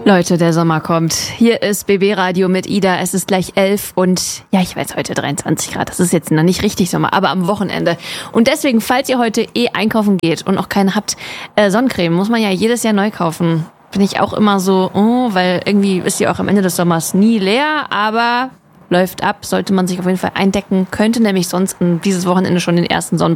Leute, der Sommer kommt. Hier ist BB Radio mit Ida. Es ist gleich 11 und ja, ich weiß, heute 23 Grad. Das ist jetzt noch nicht richtig Sommer, aber am Wochenende. Und deswegen, falls ihr heute einkaufen geht und noch keine habt, Sonnencreme muss man ja jedes Jahr neu kaufen. Bin ich auch immer so, weil irgendwie ist sie auch am Ende des Sommers nie leer, aber läuft ab, sollte man sich auf jeden Fall eindecken, könnte nämlich sonst dieses Wochenende schon den ersten Sonnenbrand